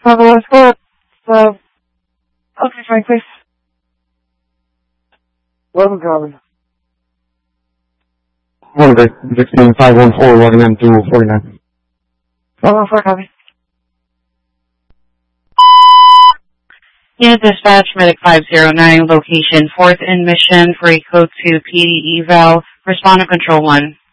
Let's go. Okay, Frank, please. Welcome, Calvin. 116-514, welcome M to 49. 114, copy. Unit Dispatch, Medic 509, location 4th and Mission for a code to PD eval, respond to Control 1.